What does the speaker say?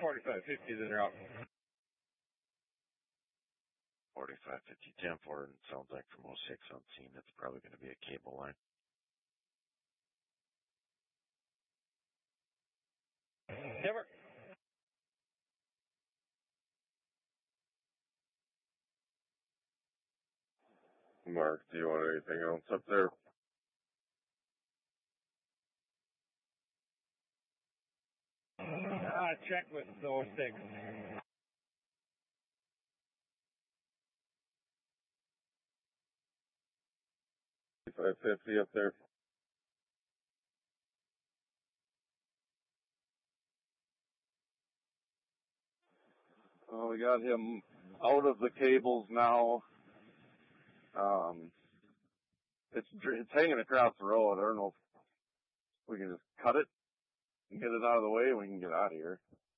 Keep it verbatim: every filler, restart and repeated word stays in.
forty-five fifty that are out. forty-five fifty, ten four, and sounds like from oh six on scene, it's probably going to be a cable line. Never. Mark, do you want anything else up there? Ah, check with the oh six. five fifty up there. Well, we got him out of the cables now. Um, it's it's hanging across the road. I don't know if we can just cut it and get it out of the way and we can get out of here.